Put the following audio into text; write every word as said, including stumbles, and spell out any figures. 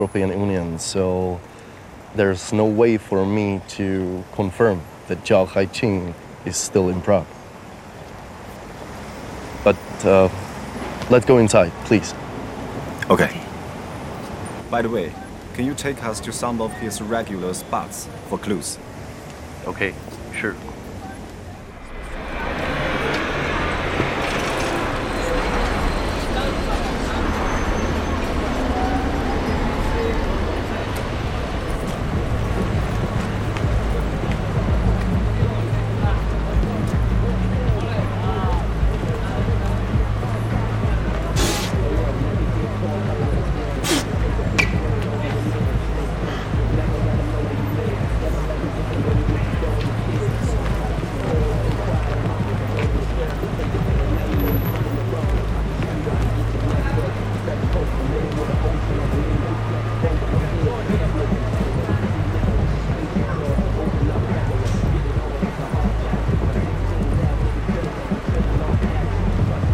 European Union, so there's no way for me to confirm that Zhao Haiqing is still in Prague. But uh, let's go inside, please. Okay. By the way, can you take us to some of his regular spots for clues? Okay, sure.